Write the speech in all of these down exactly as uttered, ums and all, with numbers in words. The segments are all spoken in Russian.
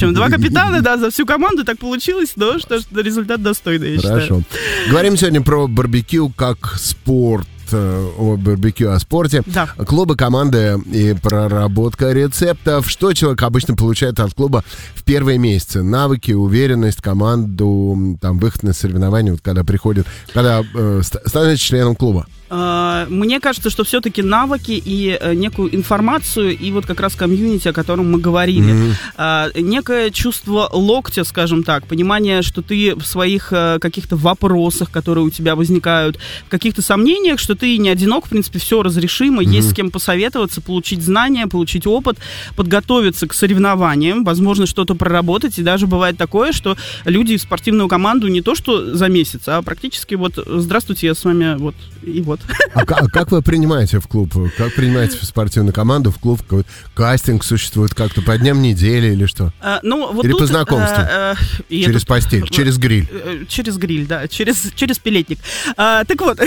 Поддерживаем. Два капитана, да, за всю команду так получилось, но что ж, результат достойный, я Хорошо. считаю. Говорим сегодня про барбекю как спорт. О барбекю, о спорте. Да. Клубы, команды и проработка рецептов. Что человек обычно получает от клуба в первые месяцы? Навыки, уверенность, команду, там, выход на соревнования, вот когда приходит, когда э, становится членом клуба. Мне кажется, что все-таки навыки и некую информацию, и вот как раз комьюнити, о котором мы говорили. Mm-hmm. Некое чувство локтя, скажем так, понимание, что ты в своих каких-то вопросах, которые у тебя возникают, в каких-то сомнениях, что ты не одинок, в принципе, все разрешимо, mm-hmm. есть с кем посоветоваться, получить знания, получить опыт, подготовиться к соревнованиям, возможно, что-то проработать, и даже бывает такое, что люди в спортивную команду не то что за месяц, а практически вот «здравствуйте, я с вами вот и вот». А, а как вы принимаете в клуб? Как принимаете в спортивную команду, в клуб? Какой кастинг существует как-то по дням недели или что? А, ну, вот или тут, по знакомству? А, а, через этот, постель, через гриль? Через гриль, да, через, через пилетник. А, так вот.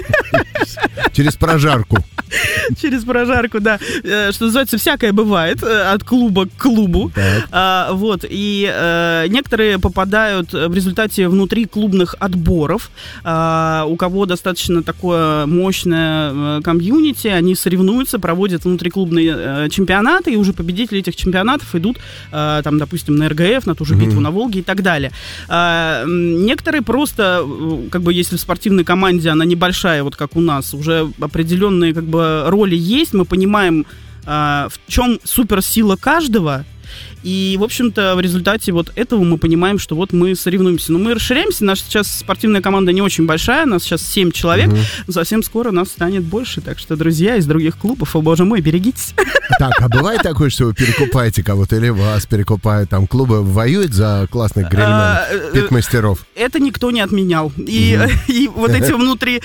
Через прожарку. Через прожарку, да. Что называется, всякое бывает от клуба к клубу. А, вот. И а, некоторые попадают в результате внутриклубных отборов. А, у кого достаточно такое мощное комьюнити, они соревнуются, проводят внутриклубные а, чемпионаты, и уже победители этих чемпионатов идут, а, там, допустим, на эр гэ эф, на ту же mm-hmm. битву на Волге и так далее. А, некоторые просто, как бы, если в спортивной команде она небольшая, вот как у нас, уже определенные, как бы, роли есть, мы понимаем, а, в чем суперсила каждого, и, в общем-то, в результате вот этого мы понимаем, что вот мы соревнуемся. Но мы расширяемся, наша сейчас спортивная команда не очень большая, у нас сейчас семь человек, угу. но совсем скоро нас станет больше, так что, друзья, из других клубов, о боже мой, берегитесь. Так, а бывает такое, что вы перекупаете кого-то, или вас перекупают, там, клубы воюют за классных грильменов, питмастеров? Это никто не отменял. И, угу. и вот эти внутри,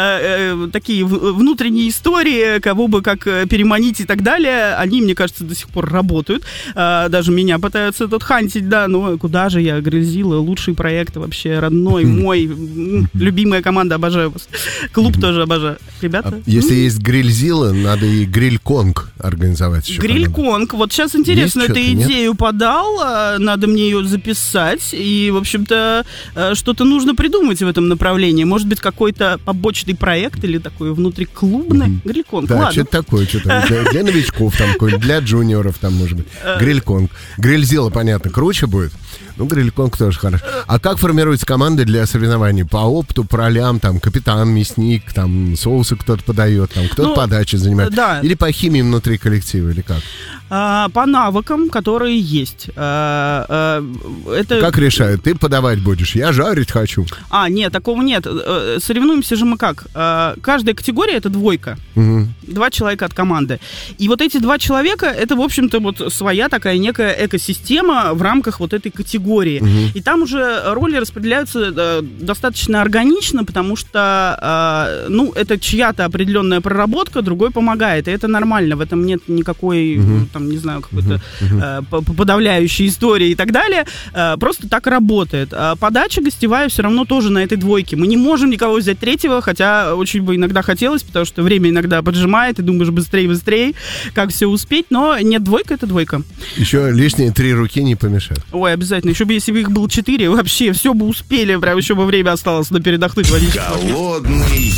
такие внутренние истории, кого бы как переманить и так далее, они, мне кажется, до сих пор работают. Даже меня пытаются тут хантить, да, но куда же я, Грильзила, лучший проект вообще, родной, мой, любимая команда, обожаю вас. Клуб тоже обожаю. Ребята? А если есть Грильзила, надо и Гриль-Конг организовать еще. Гриль-Конг, вот сейчас интересно, ты идею нет? подал, надо мне ее записать, и, в общем-то, что-то нужно придумать в этом направлении. Может быть, какой-то побочный проект или такой внутриклубный mm-hmm. Гриль-Конг. Да, ладно. что-то такое, что-то для, для новичков, там, для джуниоров, там, может быть. Гриль-Конг. Грильзила, понятно, круче будет. Ну, Гриль-Конг тоже хорошо. А как формируются команды для соревнований? По опыту, по ролям, там, капитан, мясник, там, соусы кто-то подает, там, кто-то ну, подачи занимает? Да. Или по химии внутри коллектива, или как? А, по навыкам, которые есть. А, а, это... Как решают? Ты подавать будешь? Я жарить хочу. А, нет, такого нет. Соревнуемся же мы как? А, каждая категория — это двойка. Угу. Два человека от команды. И вот эти два человека — это, в общем-то, вот своя такая некая экосистема в рамках вот этой категории. Угу. И там уже роли распределяются э, достаточно органично, потому что, э, ну, это чья-то определенная проработка, другой помогает. И это нормально. В этом нет никакой... Угу. там, не знаю, какой-то uh-huh. э, подавляющей истории и так далее. Э, просто так работает. А подача гостевая все равно тоже на этой двойке. Мы не можем никого взять третьего, хотя очень бы иногда хотелось, потому что время иногда поджимает, и думаешь быстрее-быстрее, как все успеть, но нет, двойка — это двойка. Еще лишние три руки не помешают. Ой, обязательно. Еще бы, если бы их было четыре, вообще все бы успели, прям еще бы время осталось на передохнуть водичку. Голодный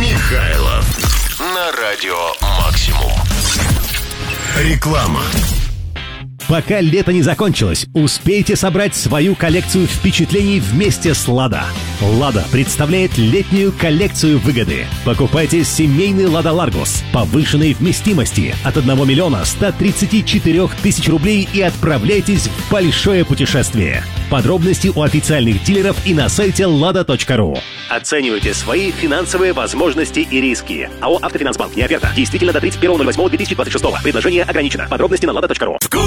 Михайлов на радио «Максимум». Реклама. Пока лето не закончилось, успейте собрать свою коллекцию впечатлений вместе с «Лада». «Лада» представляет летнюю коллекцию выгоды. Покупайте семейный «Лада Ларгус» повышенной вместимости от одного миллиона ста тридцати четырёх тысяч рублей и отправляйтесь в большое путешествие. Подробности у официальных дилеров и на сайте лада точка ру. Оценивайте свои финансовые возможности и риски. АО «Автофинансбанк». Не оферта. Действительно до тридцать первого ноль восьмого две тысячи двадцать шестого. Предложение ограничено. Подробности на лада точка ру.